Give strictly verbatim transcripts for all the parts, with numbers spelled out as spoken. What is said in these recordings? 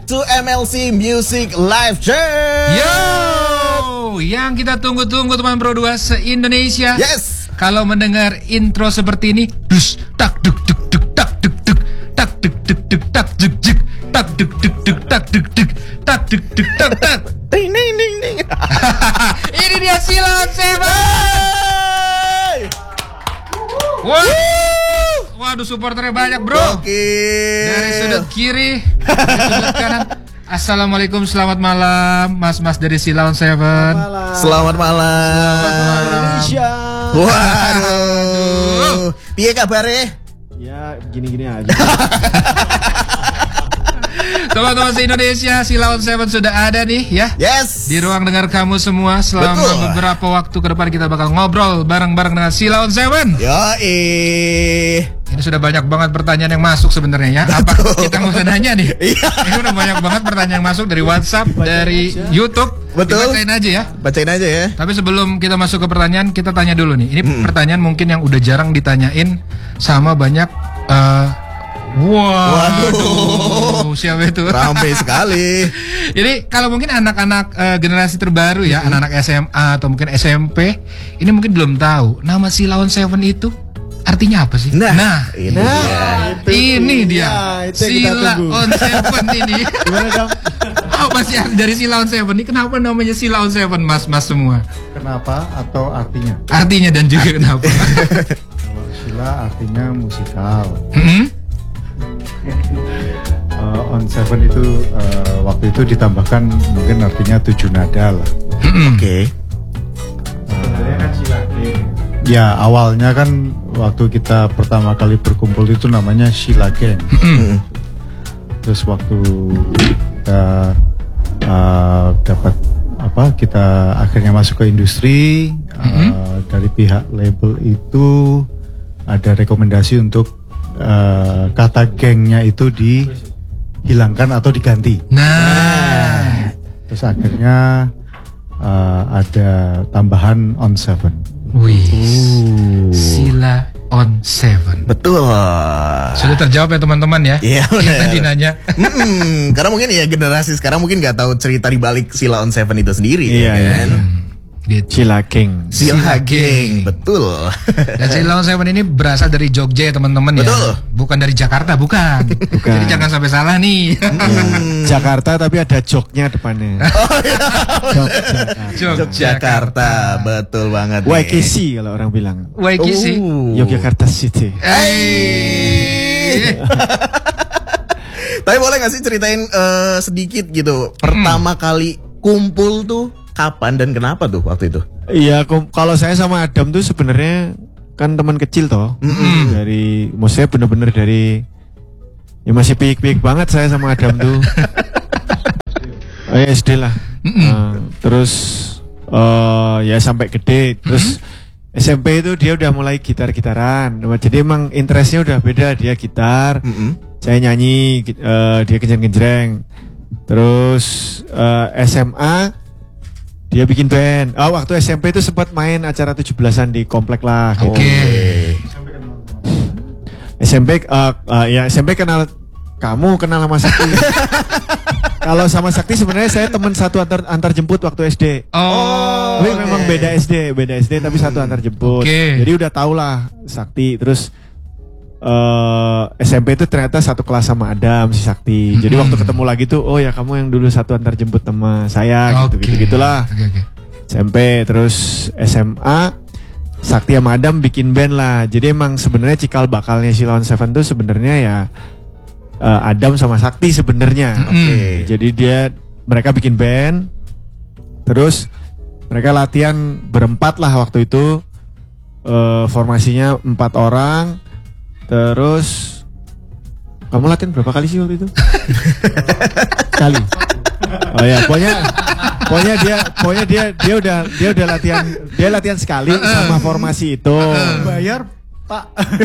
to M L C Music Live Jam. Yo, yang kita tunggu-tunggu teman Pro dua se-Indonesia. Yes. Kalau mendengar intro seperti ini, dus tak duk duk duk tak duk duk tak duk duk duk tak duk duk tak duk duk duk tak duk duk tak duk duk tak tak. Ding ding ding ding. Ini dia Silon Seven. Wah. Waduh, supporternya banyak, bro. Oke. Dari sudut kiri, dari sudut kanan. Assalamualaikum, selamat malam, mas-mas dari Silon Seven. Selamat malam. Selamat malam. Indonesia. Waduh. Piye kabare? Ya, gini-gini aja. Teman-teman se-Indonesia, Silon Seven sudah ada nih ya. Yes. Di ruang dengar kamu semua. Selama Betul. beberapa waktu ke depan kita bakal ngobrol bareng-bareng dengan Silon Seven. Yoi. Ini sudah banyak banget pertanyaan yang masuk sebenarnya ya. Apa kita nggak usah nanya nih? Iya. Ini udah banyak banget pertanyaan yang masuk dari WhatsApp, dari aja. YouTube. Betul. Dibacain aja ya. Bacain aja ya. Tapi sebelum kita masuk ke pertanyaan, kita tanya dulu nih. Ini Mm-mm. pertanyaan mungkin yang udah jarang ditanyain sama banyak. Uh, wow. Waduh. Siapa itu? Ramai sekali. Jadi kalau mungkin anak-anak uh, generasi terbaru ya, anak-anak S M A atau mungkin S M P, ini mungkin belum tahu nama Silon Seven itu artinya apa sih? Nah, nah ini Nah, dia. ini dia Ya, itu yang kita Sila tunggu. on Seven ini. Gimana dong? Apa sih dari Sila on Seven ini? Kenapa namanya Sila on Seven, mas-mas semua? Kenapa atau artinya? Artinya dan juga kenapa? Kalau Sila artinya musikal. Hmm? Uh, on Seven itu uh, waktu itu ditambahkan mungkin artinya tujuh nada lah. Hmm. Oke. Ya awalnya kan waktu kita pertama kali berkumpul itu namanya Sheila Gang. Mm. Terus waktu kita uh, dapat apa kita akhirnya masuk ke industri, uh, dari pihak label itu ada rekomendasi untuk uh, kata gengnya itu dihilangkan atau diganti. Nah, Terus akhirnya uh, ada tambahan on seven. wih, Sila on Seven. Betul. Sudah terjawab ya teman-teman ya? Iya, Yang benar. tadi nanya. Mm-mm, karena mungkin ya generasi sekarang mungkin nggak tahu cerita di balik Sila on Seven itu sendiri. Iya, ya kan? Gitu. Sheila Gang. Sila Sila Gang, Gang. betul. Dan Sila on Seven ini berasal dari Jogja ya teman-teman ya. Betul. Bukan dari Jakarta, bukan. Bukan. Jadi jangan sampai salah nih. Hmm. Jakarta tapi ada joknya depannya. Jog Jakarta, betul banget. nih. Y K C kalau orang bilang. Waiki sih. Oh. Yogyakarta City. Eh. Tapi boleh gak sih ceritain eh, sedikit gitu pertama kali kumpul tuh kapan dan kenapa tuh waktu itu? Iya, kom- kalau saya sama Adam tuh sebenarnya kan teman kecil toh. Mm-mm. Dari, maksudnya bener-bener dari, ya masih piik-piik banget saya sama Adam tuh. Oh ya S D lah. Nah, terus eh, ya sampai gede. Terus S M P itu dia udah mulai gitar-gitaran. Jadi emang interestnya udah beda. Dia gitar, Mm-mm. saya nyanyi, gi- eh, dia kenceng-kenceng. Terus eh, S M A dia bikin band. Oh, waktu S M P itu sempat main acara tujuh belasan di komplek lah. gitu. Oke. S M P eh, eh, ya S M P kenal kamu, kenal sama Sakti. Kalau sama Sakti sebenarnya saya teman satu antar antar jemput waktu S D. Oh. Tapi oke. memang beda S D, beda S D tapi satu antar jemput. Oke. Jadi udah tau lah Sakti. Terus eh S M P itu ternyata satu kelas sama Adam si Sakti. Jadi Mm-mm. waktu ketemu lagi tuh, oh ya kamu yang dulu satu antar jemput sama saya gitu Oke. gitu gitulah. Oke, oke. S M P terus S M A Sakti sama Adam bikin band lah. Jadi emang sebenarnya cikal bakalnya Silon Seven tuh sebenarnya ya eh, Adam sama Sakti sebenarnya. Mm-mm. Oke. Jadi dia mereka bikin band, terus mereka latihan berempat lah waktu itu, eh, formasinya empat orang, terus kamu latihan berapa kali sih waktu itu? Kali. Oh ya, pokoknya, pokoknya dia, pokoknya dia, dia udah, dia udah latihan, dia latihan sekali sama formasi itu. Bayar, Pak.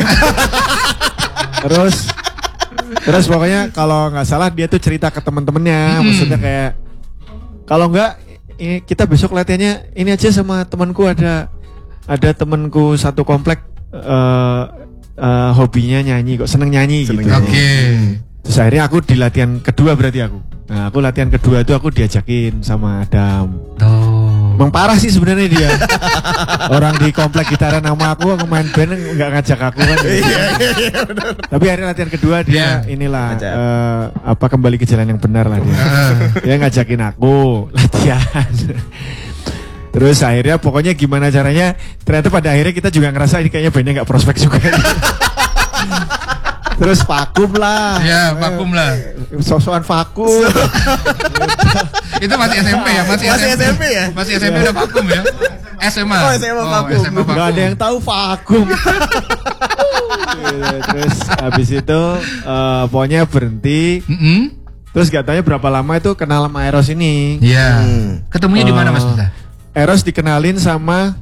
Terus terus pokoknya kalau nggak salah dia tuh cerita ke temen-temennya, maksudnya kayak kalau nggak ini kita besok latihannya ini aja sama temanku, ada ada temanku satu komplek eh eh, hobinya nyanyi kok, seneng nyanyi Seneng gitu. nyanyi. Oke. Terus akhirnya aku di latihan kedua berarti aku. Nah, aku latihan kedua itu aku diajakin sama Adam. Oh. Emang parah sih sebenarnya dia. Orang di komplek gitaran sama aku, aku main band nggak ngajak aku kan. Tapi hari latihan kedua dia Iya. inilah Ngajak. eh, apa kembali ke jalan yang benar lah dia. Dia ngajakin aku latihan. Terus akhirnya pokoknya gimana caranya, ternyata pada akhirnya kita juga ngerasa ini kayaknya bandnya nggak prospek juga. Terus vakum lah. Ya, vakum lah. Sok-sokan vakum. Itu masih S M P ya, masih, Masih S M P ya? Masih S M P udah vakum ya. S M A. Oh, S M A vakum. S M A vakum. Gak ada yang tahu vakum. Gitu, terus habis itu eh, pokoknya berhenti. Mm-mm. Terus gak tanya berapa lama itu kenal sama Eros ini. Iya. Hmm. Ketemunya di mana Mas Eh, Duta? Eros dikenalin sama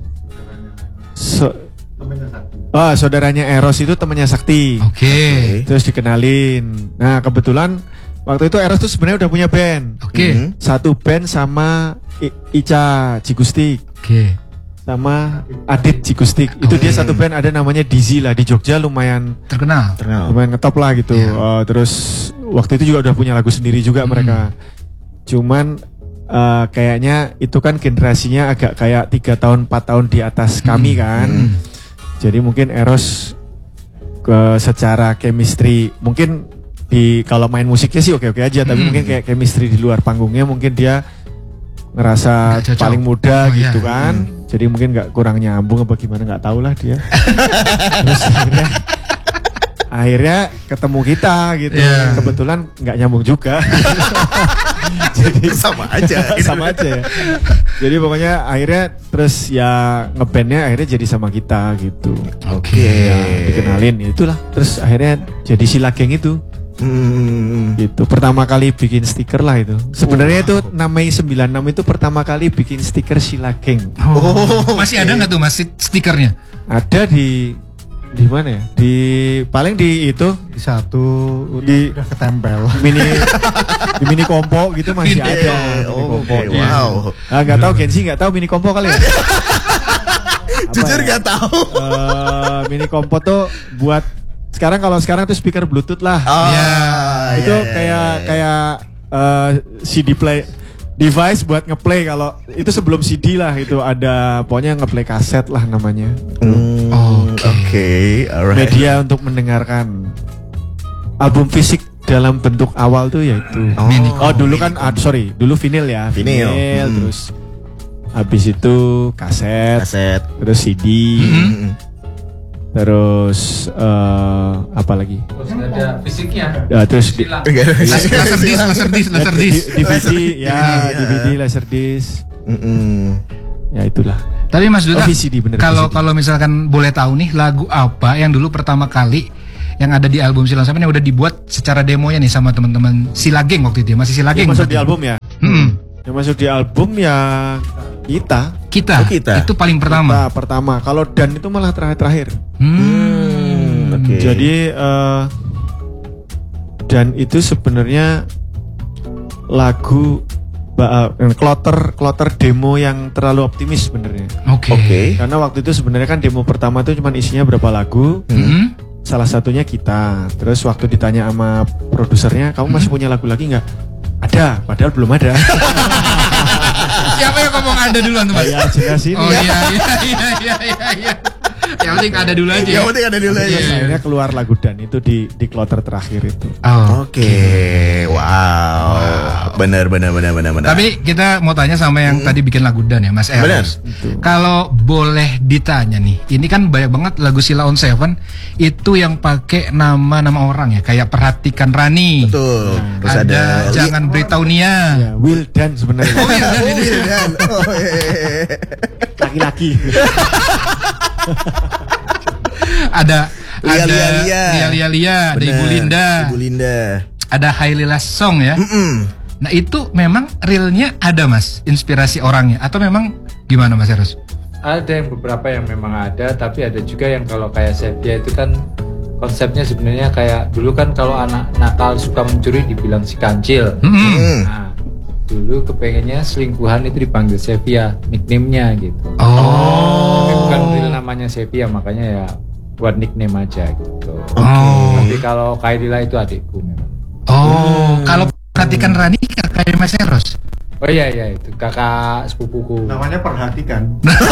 so- Oh, saudaranya Eros itu temannya Sakti. Oke. Terus dikenalin. Nah, kebetulan waktu itu Eros tuh sebenarnya udah punya band. Oke. Mhm. Satu band sama I- Ica Cigustik Oke. sama Adit Cigustik. Itu dia satu band ada namanya Dizzy lah di Jogja, lumayan Terkenal. Terkenal. lumayan ngetop lah gitu. Iya. Eh, terus waktu itu juga udah punya lagu sendiri juga Hmm. mereka. Cuman eh, kayaknya itu kan generasinya agak kayak tiga tahun empat tahun di atas kami kan. Hmm. Jadi mungkin Eros ke secara chemistry mungkin di kalau main musiknya sih oke-oke aja, tapi Hmm. mungkin kayak chemistry di luar panggungnya mungkin dia ngerasa Nggak cocok. paling muda Oh, gitu iya. kan. Jadi mungkin nggak kurang nyambung apa gimana nggak tahu lah dia. Terus akhirnya akhirnya ketemu kita gitu. Iya. Kebetulan nggak nyambung juga. Jadi Sama aja. sama aja ya. Jadi pokoknya akhirnya terus ya ngebandnya akhirnya jadi sama kita gitu. Oke. Ya, dikenalin ya itulah. Terus akhirnya jadi Sila Geng itu Hmm. gitu. Pertama kali bikin stiker lah itu. Sebenarnya itu enam Mei sembilan enam itu pertama kali bikin stiker Sila Geng. Oh, masih ada nggak tuh Mas stikernya? Ada di di mana ya? Di paling di itu Di satu Di- udah, udah ketempel. mini di mini kompo gitu masih Mini- ada. Eh, Mini oh, kompo. oke, Iya. wow. Ah, nggak tahu Gensi nggak tahu mini kompo kali ya? Jujur ya? gak tahu. Eh, mini kompo tuh buat sekarang kalau sekarang tuh speaker Bluetooth lah. Oh, Iya. itu iya, iya, kayak iya. kayak eh, C D play device buat ngeplay. Kalau itu sebelum C D lah itu ada pokoknya ngeplay kaset lah namanya. Hmm, Oke. Oke, alright. Media untuk mendengarkan album fisik dalam bentuk awal tuh yaitu. Oh, Mini- Oh dulu kan ah, sorry dulu vinil ya Vinil. Hmm. terus habis itu kaset, kaset. terus C D, Hmm. terus eh, apa lagi? Ada fisiknya. Ya, terus di, Laser disc, laser disc, laser disc. D V D ya Iya. D V D laser disc Mm-mm. ya itulah. Tapi Mas Duta, Oh, V C D bener, kalau V C D. kalau misalkan boleh tahu nih lagu apa yang dulu pertama kali yang ada di album Sila Sampen yang udah dibuat secara demonya nih sama teman-teman Sila Geng waktu itu ya, masih Sila Yang Geng. masuk di berarti? album ya? Mm-mm. Yang masuk di album ya kita. Kita, Oh, kita. itu paling pertama. Kita pertama. Kalau Dan itu malah terakhir-terakhir. Hmm. Oke. Jadi eh, Dan itu sebenarnya lagu ba- eh, kloter kloter demo yang terlalu optimis sebenarnya. Oke. Oke. Karena waktu itu sebenarnya kan demo pertama itu cuma isinya berapa lagu. Mm-mm. Salah satunya kita. Terus waktu ditanya sama produsernya, kamu masih punya lagu lagi nggak? Ada, padahal belum ada. Siapa yang ngomong ada duluan tuh Mas? Ya jelas ini. Oh iya iya iya iya iya. iya. Yang penting ada dulu aja. Yang penting ada dulu aja. Terus akhirnya keluar lagu Dan itu di di kloter terakhir itu. Oh. Oke, wow. Benar, benar, benar, benar, benar. Tapi kita mau tanya sama yang tadi bikin lagu Dan ya Mas Eros. Benar. Kalau boleh ditanya nih, ini kan banyak banget lagu Sila on Seven itu yang pakai nama-nama orang ya, kayak Perhatikan Rani. betul. Terus ada, ada, Jangan Beritahu Nia. Ya, Will Dan sebenarnya. Oh iya, Dan Oh, ini. iya, Dan. Oh, iya, iya, iya. Laki-laki. Ada Lia, ada Lia, Lia. Lia Lia Lia, ada Benar, Ibu Linda, Ibu Linda. ada Hailila Song ya. Mm-mm. Nah itu memang realnya ada Mas, inspirasi orangnya atau memang gimana Mas Eros? Ada yang beberapa yang memang ada, tapi ada juga yang kalau kayak Sepia itu kan konsepnya sebenarnya kayak dulu kan kalau anak nakal suka mencuri dibilang si kancil. Mm-mm. Mm. Nah, dulu kepengennya selingkuhan itu dipanggil Sepia, nickname-nya gitu. Oh. Tapi bukan real namanya Sepia, makanya ya buat nickname aja gitu. Oh. Tapi kalau Kairila itu adikku memang. Oh, kalau Perhatikan Rani kakaknya Mas Eros. Oh iya iya itu kakak sepupuku. Namanya perhatikan.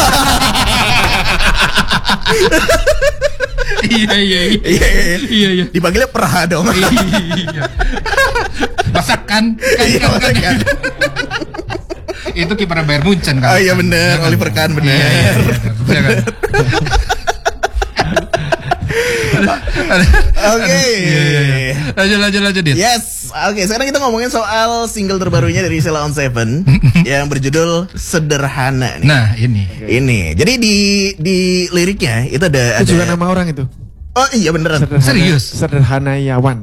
Iya iya iya. Iya, iya, Iya iya. Dipanggilnya Praha dong. Iya. Masakan kan Iya, kan, kan. kan. Itu kiper Bayern Munchen kan. Oh iya bener, Oliver Kahn bener. Iya, iya, iya, iya, kan? Oke. Iya, iya, iya. Lanjut lanjut lanjut Dit. Yes, oke. Sekarang kita ngomongin soal single terbarunya dari Sheila on Seven yang berjudul Sederhana. Nih. Nah ini. Ini, jadi di di liriknya itu ada Itu juga ada. nama orang itu. Oh iya beneran. Sederhana, Serius? Sederhanayawan.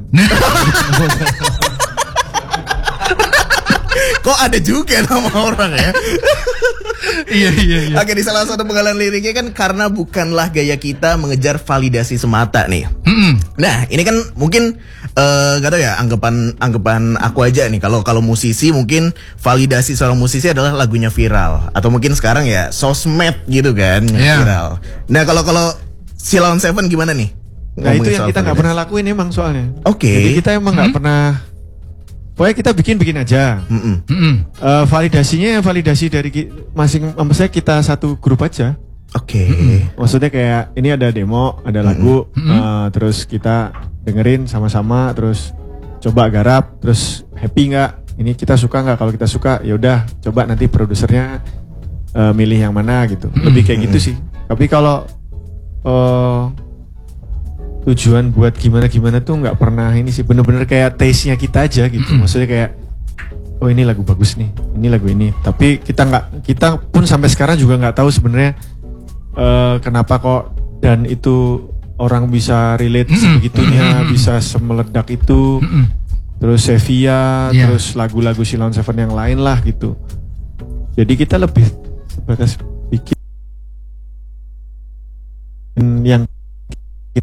Kok ada juga nama orang ya? Iya iya iya. Oke, di salah satu penggalan liriknya kan karena bukanlah gaya kita mengejar validasi semata nih. Mm-mm. Nah, ini kan mungkin eh gak tau ya anggapan anggapan aku aja nih. Kalau kalau musisi mungkin validasi seorang musisi adalah lagunya viral atau mungkin sekarang ya sosmed gitu kan yang Iya. viral. Nah, kalau kalau Sheila on Seven gimana nih? Nah itu Ngomongin yang soal kita nggak validasi. pernah lakuin emang soalnya. Oke. Jadi kita emang nggak pernah. Pokoknya kita bikin-bikin aja. Mm-mm. Mm-mm. Eh, validasinya validasi dari ki- masing, maksudnya kita satu grup aja. Oke. Maksudnya kayak ini ada demo, ada lagu, eh, terus kita dengerin sama-sama, terus coba garap, terus happy nggak? Ini kita suka nggak? Kalau kita suka, ya udah coba nanti produsernya eh, milih yang mana gitu. Lebih kayak gitu sih. Tapi kalau eh, tujuan buat gimana-gimana tuh nggak pernah ini sih. Bener-bener kayak taste-nya kita aja gitu. Maksudnya kayak oh ini lagu bagus nih, ini lagu ini. Tapi kita nggak, kita pun sampai sekarang juga nggak tahu sebenarnya eh, kenapa kok dan itu orang bisa relate sebegitunya, bisa semeledak itu. Mm-mm. Terus Sevilla, Iya. terus lagu-lagu Sheila on Seven yang lain lah gitu. Jadi kita lebih sebatas bikin yang